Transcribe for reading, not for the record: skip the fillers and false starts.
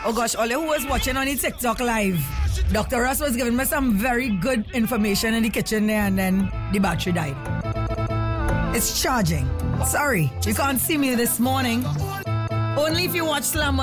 Oh gosh, all who was watching on the TikTok live, Dr. Ross was giving me some very good information in the kitchen there, and then the battery died. It's charging. Sorry, you can't see me this morning. Only if you watch Slam